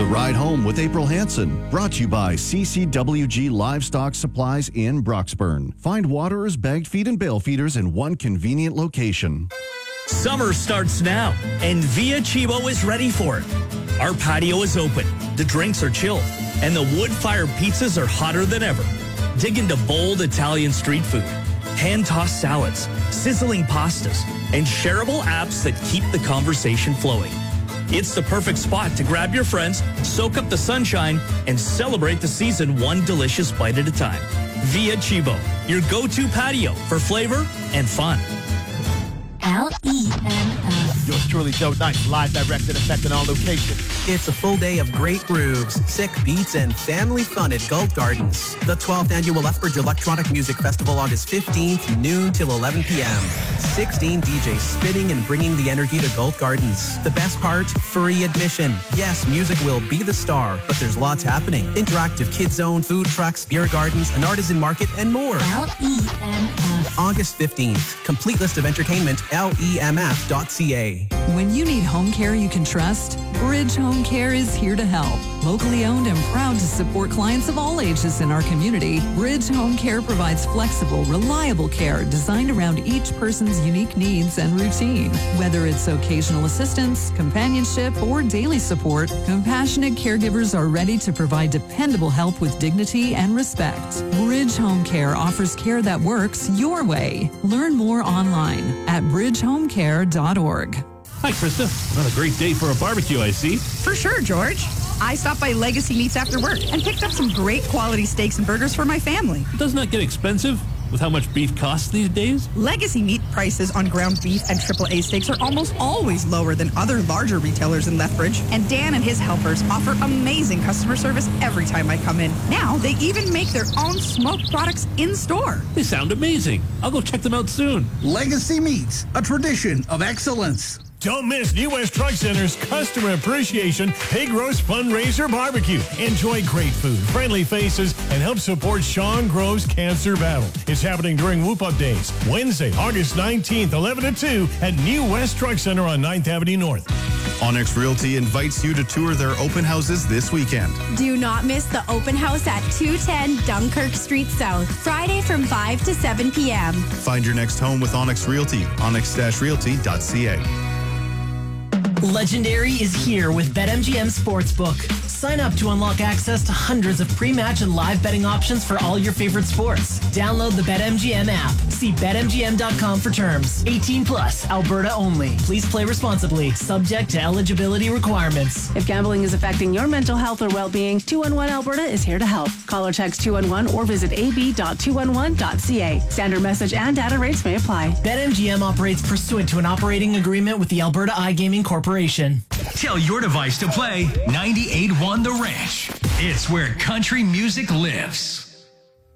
Ride Home with April Hansen, brought to you by CCWG Livestock Supplies in Broxburn. Find waterers, bagged feed, and bale feeders in one convenient location. Summer starts now, and Via Chibo is ready for it. Our patio is open, the drinks are chilled, and the wood-fired pizzas are hotter than ever. Dig into bold Italian street food, hand-tossed salads, sizzling pastas, and shareable apps that keep the conversation flowing. It's the perfect spot to grab your friends, soak up the sunshine, and celebrate the season one delicious bite at a time. Via Chibo, your go-to patio for flavor and fun. LEMF. Yours truly, Joe Knight, live, directed, effective on location. It's a full day of great grooves, sick beats, and family fun at Gulf Gardens. The 12th annual Lethbridge Electronic Music Festival, August 15th, noon till 11 p.m. 16 DJs spinning and bringing the energy to Gulf Gardens. The best part, free admission. Yes, music will be the star, but there's lots happening. Interactive kids zone, food trucks, beer gardens, an artisan market, and more. LEMF. August 15th. Complete list of entertainment, lemf.ca. When you need home care you can trust, Bridge Home Care is here to help. Locally owned and proud to support clients of all ages in our community, Bridge Home Care provides flexible, reliable care designed around each person's unique needs and routine. Whether it's occasional assistance, companionship, or daily support, compassionate caregivers are ready to provide dependable help with dignity and respect. Bridge Home Care offers care that works your way. Learn more online at bridgehomecare.org. Hi, Krista. Another great day for a barbecue, I see. For sure, George. I stopped by Legacy Meats after work and picked up some great quality steaks and burgers for my family. Doesn't that get expensive with how much beef costs these days? Legacy Meat prices on ground beef and AAA steaks are almost always lower than other larger retailers in Lethbridge, and Dan and his helpers offer amazing customer service every time I come in. Now, they even make their own smoked products in-store. They sound amazing. I'll go check them out soon. Legacy Meats, a tradition of excellence. Don't miss New West Truck Center's Customer Appreciation Pig Roast Fundraiser Barbecue. Enjoy great food, friendly faces, and help support Sean Grove's cancer battle. It's happening during Whoop Up Days, Wednesday, August 19th, 11 to 2 at New West Truck Center on 9th Avenue North. Onyx Realty invites you to tour their open houses this weekend. Do not miss the open house at 210 Dunkirk Street South, Friday from 5 to 7 p.m. Find your next home with Onyx Realty, onyx-realty.ca. Legendary is here with BetMGM Sportsbook. Sign up to unlock access to hundreds of pre-match and live betting options for all your favorite sports. Download the BetMGM app. See BetMGM.com for terms. 18 plus, Alberta only. Please play responsibly. Subject to eligibility requirements. If gambling is affecting your mental health or well-being, 211 Alberta is here to help. Call or text 211 or visit ab.211.ca. Standard message and data rates may apply. BetMGM operates pursuant to an operating agreement with the Alberta iGaming Corporation. Tell your device to play 98.1 The Ranch. It's where country music lives.